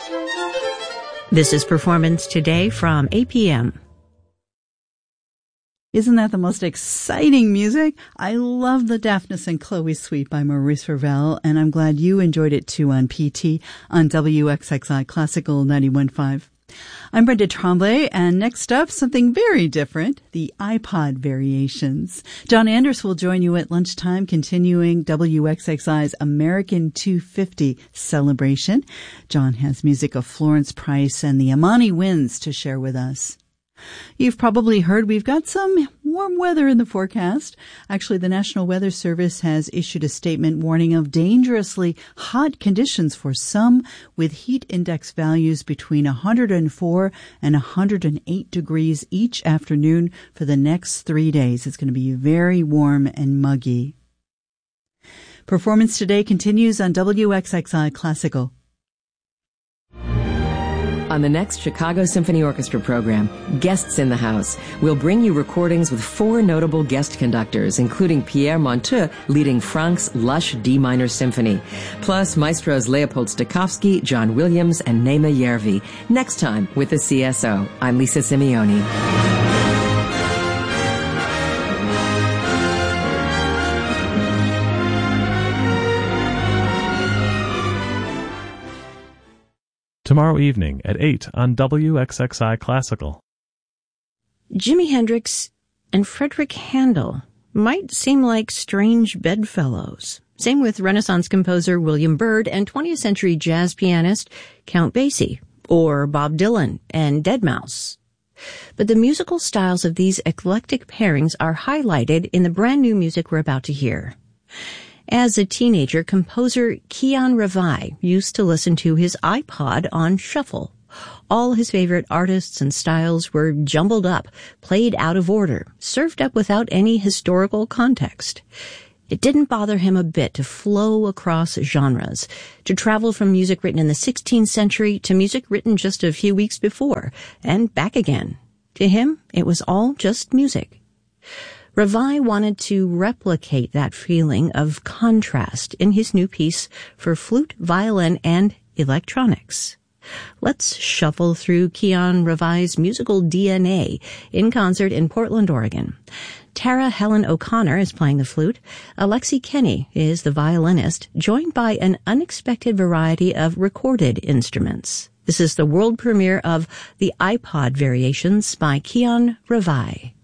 This is Performance Today from APM. Isn't that the most exciting music? I love the Daphnis and Chloe Suite by Maurice Ravel, and I'm glad you enjoyed it too on PT on WXXI Classical 91.5. I'm Brenda Tremblay, and next up, something very different, the iPod Variations. John Anders will join you at lunchtime, continuing WXXI's American 250 celebration. John has music of Florence Price and the Amani Winds to share with us. You've probably heard we've got some warm weather in the forecast. Actually, the National Weather Service has issued a statement warning of dangerously hot conditions for some, with heat index values between 104 and 108 degrees each afternoon for the next 3 days. It's going to be very warm and muggy. Performance Today continues on WXXI Classical. On the next Chicago Symphony Orchestra program, Guests in the House, we'll bring you recordings with 4 notable guest conductors, including Pierre Monteux leading Franck's lush D minor symphony, plus maestros Leopold Stokowski, John Williams, and Naima Järvi. Next time with the CSO. I'm Lisa Simeoni. Tomorrow evening at 8 on WXXI Classical. Jimi Hendrix and Frederick Handel might seem like strange bedfellows. Same with Renaissance composer William Byrd and 20th century jazz pianist Count Basie, or Bob Dylan and Deadmau5. But the musical styles of these eclectic pairings are highlighted in the brand new music we're about to hear. As a teenager, composer Kian Revi used to listen to his iPod on shuffle. All his favorite artists and styles were jumbled up, played out of order, served up without any historical context. It didn't bother him a bit to flow across genres, to travel from music written in the 16th century to music written just a few weeks before, and back again. To him, it was all just music. Revi wanted to replicate that feeling of contrast in his new piece for flute, violin, and electronics. Let's shuffle through Kian Revi's musical DNA in concert in Portland, Oregon. Tara Helen O'Connor is playing the flute. Alexi Kenny is the violinist, joined by an unexpected variety of recorded instruments. This is the world premiere of the iPod Variations by Kian Revi.